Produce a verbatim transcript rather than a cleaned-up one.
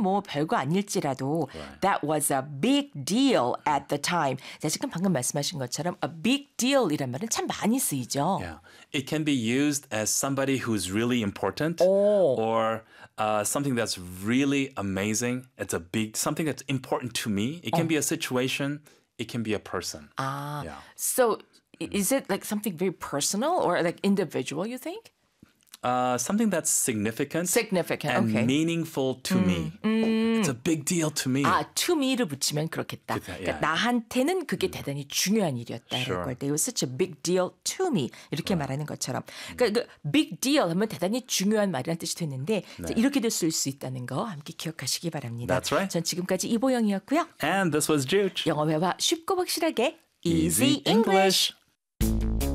뭐 별거 아닐지라도 Right. that was a big deal at the time. 자, 지금 방금 말씀하신 것처럼 a big deal이란 말은 참 많이 쓰이죠. Yeah. It can be used as somebody who's really important 오. or uh, something that's really amazing. It's a big, something that's important to me. It can be a situation. It can be a person. 아, Yeah. so is it like something very personal or like individual, you think? Uh, something that's significant, Significant, and okay. meaningful to me. It's a big deal to me. 아, to me를 붙이면 그렇겠다. 그렇다, 그러니까 yeah. 나한테는 그게 대단히 중요한 일이었다라고 Sure. 할 때 it was such a big deal to me 이렇게 말하는 것처럼 그러니까 그 big deal 하면 대단히 중요한 말이라는 뜻이 됐는데 자, 이렇게도 쓸 수 있다는 거 함께 기억하시기 바랍니다. That's right. 전 지금까지 이보영이었고요. And this was Juge. 영어 회화 쉽고 확실하게 Easy Easy English.